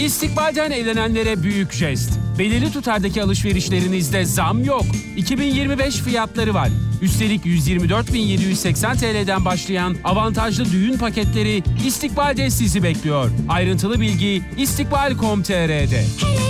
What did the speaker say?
İstikbalden evlenenlere büyük jest. Belirli tutardaki alışverişlerinizde zam yok. 2025 fiyatları var. Üstelik 124.780 TL'den başlayan avantajlı düğün paketleri İstikbal'de sizi bekliyor. Ayrıntılı bilgi istikbal.com.tr'de.